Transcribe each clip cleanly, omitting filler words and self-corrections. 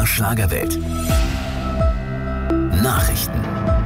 NDR Schlagerwelt. Nachrichten.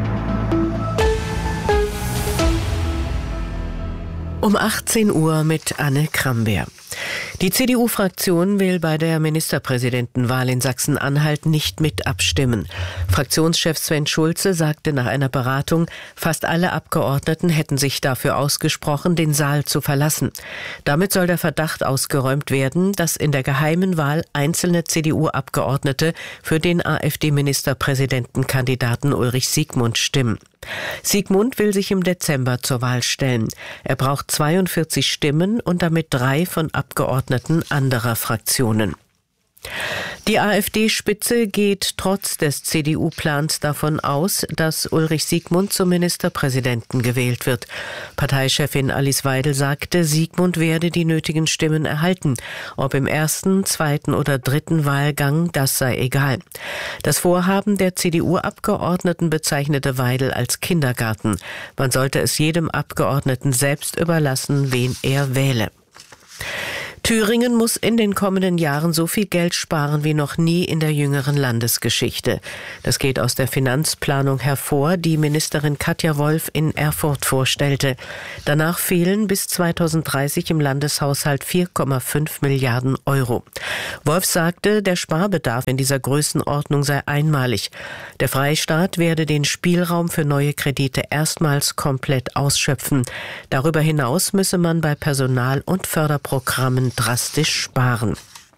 Um 18 Uhr mit Anne Krambeer. Die CDU-Fraktion will bei der Ministerpräsidentenwahl in Sachsen-Anhalt nicht mit abstimmen. Fraktionschef Sven Schulze sagte nach einer Beratung, fast alle Abgeordneten hätten sich dafür ausgesprochen, den Saal zu verlassen. Damit soll der Verdacht ausgeräumt werden, dass in der geheimen Wahl einzelne CDU-Abgeordnete für den AfD-Ministerpräsidentenkandidaten Ulrich Siegmund stimmen. Siegmund will sich im Dezember zur Wahl stellen. Er braucht 42 Stimmen und damit 3 von Abgeordneten anderer Fraktionen. Die AfD-Spitze geht trotz des CDU-Plans davon aus, dass Ulrich Siegmund zum Ministerpräsidenten gewählt wird. Parteichefin Alice Weidel sagte, Siegmund werde die nötigen Stimmen erhalten. Ob im ersten, zweiten oder dritten Wahlgang, das sei egal. Das Vorhaben der CDU-Abgeordneten bezeichnete Weidel als Kindergarten. Man sollte es jedem Abgeordneten selbst überlassen, wen er wähle. Thüringen muss in den kommenden Jahren so viel Geld sparen wie noch nie in der jüngeren Landesgeschichte. Das geht aus der Finanzplanung hervor, die Ministerin Katja Wolf in Erfurt vorstellte. Danach fehlen bis 2030 im Landeshaushalt 4,5 Milliarden Euro. Wolf sagte, der Sparbedarf in dieser Größenordnung sei einmalig. Der Freistaat werde den Spielraum für neue Kredite erstmals komplett ausschöpfen. Darüber hinaus müsse man bei Personal- und Förderprogrammen drastisch sparen.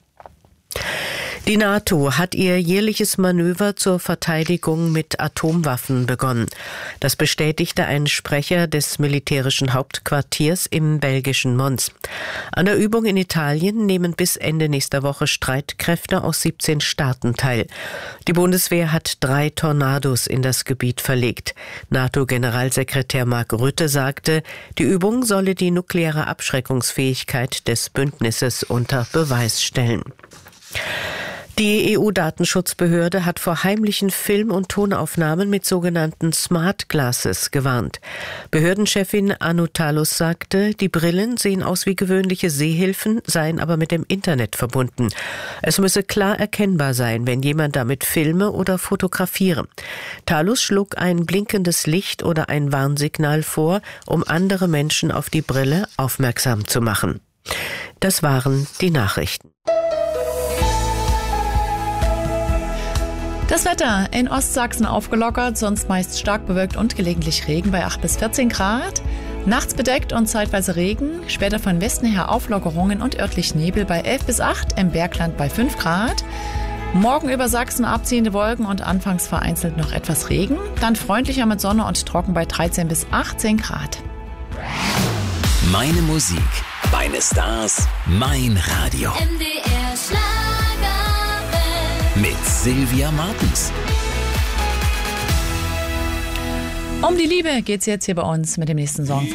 Die NATO hat ihr jährliches Manöver zur Verteidigung mit Atomwaffen begonnen. Das bestätigte ein Sprecher des militärischen Hauptquartiers im belgischen Mons. An der Übung in Italien nehmen bis Ende nächster Woche Streitkräfte aus 17 Staaten teil. Die Bundeswehr hat 3 Tornados in das Gebiet verlegt. NATO-Generalsekretär Mark Rutte sagte, die Übung solle die nukleare Abschreckungsfähigkeit des Bündnisses unter Beweis stellen. Die EU-Datenschutzbehörde hat vor heimlichen Film- und Tonaufnahmen mit sogenannten Smart Glasses gewarnt. Behördenchefin Anu Talus sagte, die Brillen sehen aus wie gewöhnliche Sehhilfen, seien aber mit dem Internet verbunden. Es müsse klar erkennbar sein, wenn jemand damit filme oder fotografiere. Talus schlug ein blinkendes Licht oder ein Warnsignal vor, um andere Menschen auf die Brille aufmerksam zu machen. Das waren die Nachrichten. Das Wetter in Ostsachsen aufgelockert, sonst meist stark bewölkt und gelegentlich Regen bei 8 bis 14 Grad. Nachts bedeckt und zeitweise Regen, später von Westen her Auflockerungen und örtlich Nebel bei 11 bis 8, im Bergland bei 5 Grad. Morgen über Sachsen abziehende Wolken und anfangs vereinzelt noch etwas Regen. Dann freundlicher mit Sonne und trocken bei 13 bis 18 Grad. Meine Musik, meine Stars, mein Radio. NDR Schlagerwelt. Mit Sylvia Martens. Um die Liebe geht's jetzt hier bei uns mit dem nächsten Song.